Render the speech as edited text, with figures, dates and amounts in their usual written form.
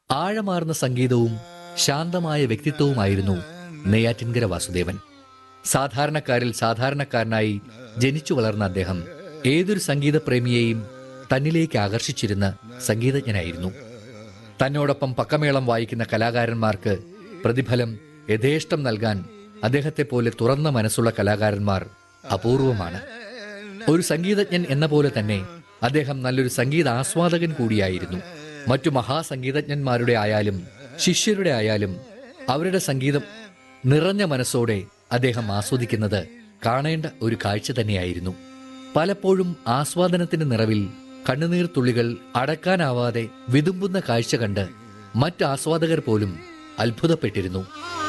ആഴമാർന്ന സംഗീതവും ശാന്തമായ വ്യക്തിത്വവുമായിരുന്നു നെയ്യാറ്റിൻകര വാസുദേവൻ. സാധാരണക്കാരിൽ സാധാരണക്കാരനായി ജനിച്ചു വളർന്ന അദ്ദേഹം ഏതൊരു സംഗീതപ്രേമിയെയും തന്നിലേക്ക് ആകർഷിച്ചിരുന്ന സംഗീതജ്ഞനായിരുന്നു. തന്നോടൊപ്പം പക്കമേളം വായിക്കുന്ന കലാകാരന്മാർക്ക് പ്രതിഫലം യഥേഷ്ടം നൽകാൻ അദ്ദേഹത്തെപ്പോലെ തുറന്ന മനസ്സുള്ള കലാകാരന്മാർ അപൂർവമാണ്. ഒരു സംഗീതജ്ഞൻ എന്ന പോലെ തന്നെ അദ്ദേഹം നല്ലൊരു സംഗീത ആസ്വാദകൻ കൂടിയായിരുന്നു. മറ്റു മഹാസംഗീതജ്ഞന്മാരുടെ ആയാലും ശിഷ്യരുടെ ആയാലും അവരുടെ സംഗീതം നിറഞ്ഞ മനസ്സോടെ അദ്ദേഹം ആസ്വദിക്കുന്നത് കാണേണ്ട ഒരു കാഴ്ച തന്നെയായിരുന്നു. പലപ്പോഴും ആസ്വാദനത്തിന്റെ നിറവിൽ കണ്ണുനീർ തുള്ളികൾ അടക്കാനാവാതെ വിതുമ്പുന്ന കാഴ്ച കണ്ട് മറ്റ് ആസ്വാദകർ പോലും അത്ഭുതപ്പെട്ടിരുന്നു.